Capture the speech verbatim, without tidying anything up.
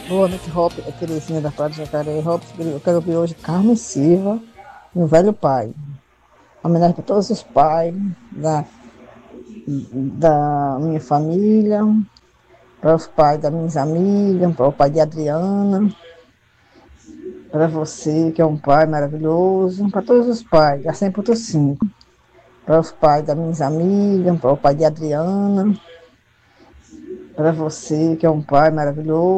Boa noite, Hop. É Terezinha da Praia do Jacareí. Hop, eu quero ouvir hoje Carmen Silva e o Velho Pai. Homenagem para todos os pais da, da minha família, para os pais das minhas amigas, para o pai de Adriana, para você, que é um pai maravilhoso, para todos os pais, da cem ponto cinco. Para os pais das minhas amigas, para o pai de Adriana, para você, que é um pai maravilhoso.